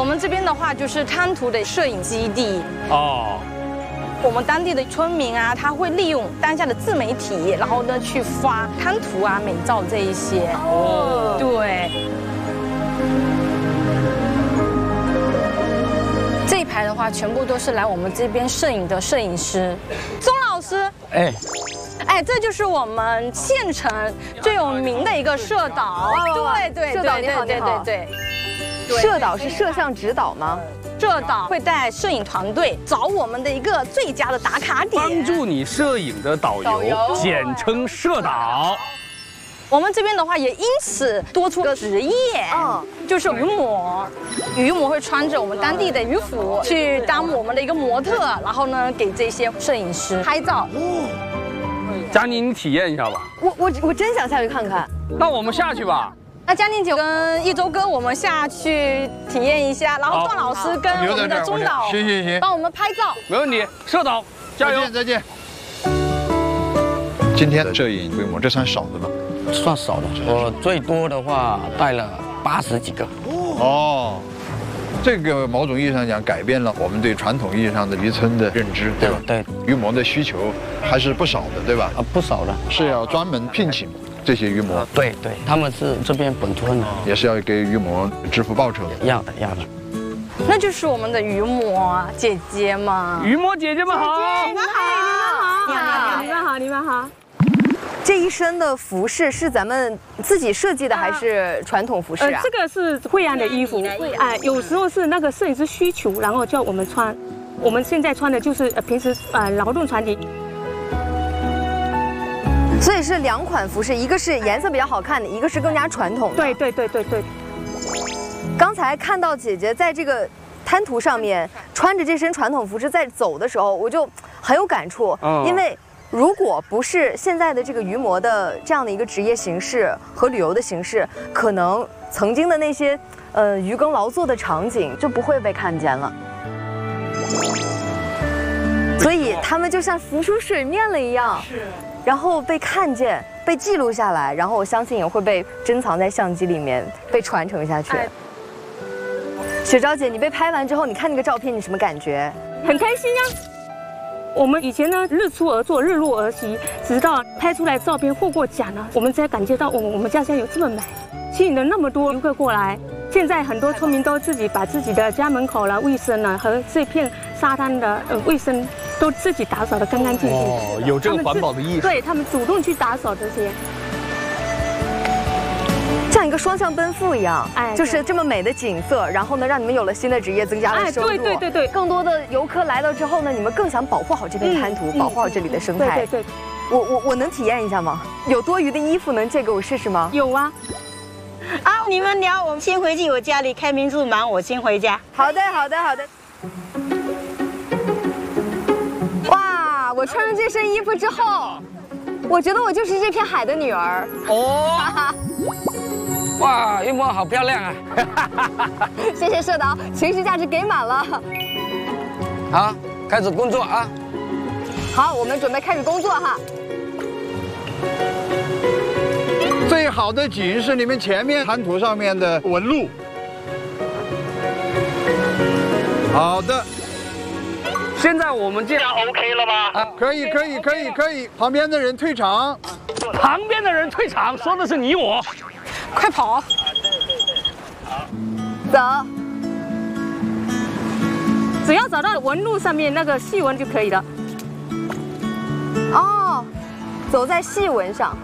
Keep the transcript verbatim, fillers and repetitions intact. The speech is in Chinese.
们这边的话就是滩涂的摄影基地哦。 我们当地的村民啊，他会利用当下的自媒体，然后呢去发滩涂啊、美照这一些。哦，对。这一排的话，全部都是来我们这边摄影的摄影师，钟老师。 哎。 哎，这就是我们县城最有名的一个摄导，对对， 摄导你好，你好， 对对。 摄导是摄像指导吗？ 摄导会带摄影团队找我们的一个最佳的打卡点， 帮助你摄影的导游，简称摄导。 我们这边的话也因此多出个职业，嗯，就是渔模。渔模会穿着我们当地的渔服去当我们的一个模特，然后呢给这些摄影师拍照。 佳妮，你体验一下吧。 我我我真想下去看看。 那我们下去吧。 那佳妮姐跟一周哥，我们下去体验一下，然后段老师跟我们的中导， 行行行， 帮我们拍照。 没问题，摄导，加油！ 再见。今天的摄影规模，这算少的吧？ 算少的，我最多的话带了八十几个。 哦。 这个某种意义上讲，改变了我们对传统意义上的渔村的认知，对吧？ 对， 渔模的需求还是不少的，对吧？ 啊，不少的， 是要专门聘请这些渔模。 对对，他们是这边本村的， 也是要给渔模支付报酬的。 要的要的。 那就是我们的渔模姐姐嘛。 渔模姐姐们好， 你们好， 你好， 你们好，你们好。 这一身的服饰是咱们自己设计的还是传统服饰啊？ 呃，这个是惠安的衣服，哎，有时候是那个摄影师需求，然后叫我们穿。我们现在穿的就是呃平时呃劳动穿的。 所以是两款服饰，一个是颜色比较好看的，一个是更加传统的。 对对对对对。 刚才看到姐姐在这个滩涂上面穿着这身传统服饰在走的时候，我就很有感触， 嗯、 因为。 如果不是现在的这个渔模的这样的一个职业形式和旅游的形式，可能曾经的那些呃渔耕劳作的场景就不会被看见了。所以他们就像浮出水面了一样，然后被看见、被记录下来，然后我相信也会被珍藏在相机里面，被传承下去。雪昭姐，你被拍完之后，你看那个照片，你什么感觉？ 很开心呀。 我们以前呢，日出而作，日落而息，直到拍出来照片获过奖了，我们才感觉到我们我们家乡有这么美，吸引了那么多游客过来。现在很多村民都自己把自己的家门口了、卫生了和这片沙滩的呃卫生都自己打扫得干干净净。 哦，有这个环保的意识。 对他们主动去打扫这些。 像一个双向奔赴一样，哎，就是这么美的景色，然后呢，让你们有了新的职业，增加了收入。 对对对对， 更多的游客来了之后呢，你们更想保护好这片滩涂，保护好这里的生态。 对对对， 我我我能体验一下吗？有多余的衣服能借给我试试吗？ 有啊。 啊，你们聊，我先回去我家里开民宿，忙我先回家。 好的好的好的。哇，我穿上这身衣服之后，我觉得我就是这片海的女儿。 哦。哇，渔模好漂亮啊！ 谢谢摄导，情绪价值给满了。 好，开始工作啊！ 好，我们准备开始工作哈。 最好的景是你们前面滩涂上面的纹路。好的。 现在我们这样 OK 了吧？ 啊，可以可以可以可以，旁边的人退场。 旁边的人退场，说的是你我。 快跑！ 走。 只要找到纹路上面那个细纹就可以了。 哦，走在细纹上。